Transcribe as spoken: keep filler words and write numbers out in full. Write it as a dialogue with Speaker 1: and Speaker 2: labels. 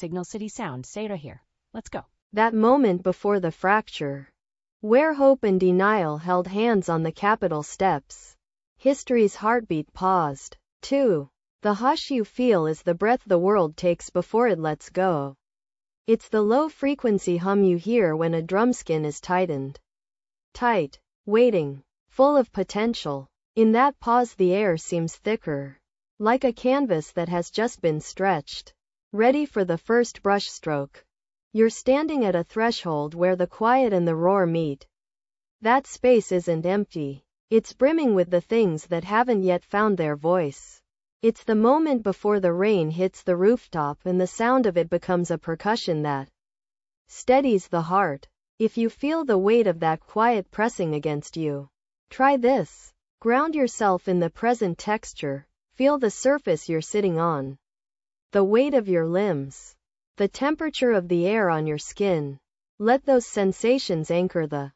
Speaker 1: Signal City sound. Say it right here. Let's go.
Speaker 2: That moment before the fracture, where hope and denial held hands on the Capitol steps. History's heartbeat paused. two. The hush you feel is the breath the world takes before it lets go. It's the low-frequency hum you hear when a drumskin is tightened. Tight, waiting, full of potential. In that pause the air seems thicker, like a canvas that has just been stretched, ready for the first brushstroke. You're standing at a threshold where the quiet and the roar meet. That space isn't empty. It's brimming with the things that haven't yet found their voice. It's the moment before the rain hits the rooftop and the sound of it becomes a percussion that steadies the heart. If you feel the weight of that quiet pressing against you, try this. Ground yourself in the present texture. Feel the surface you're sitting on, the weight of your limbs, the temperature of the air on your skin. Let those sensations anchor the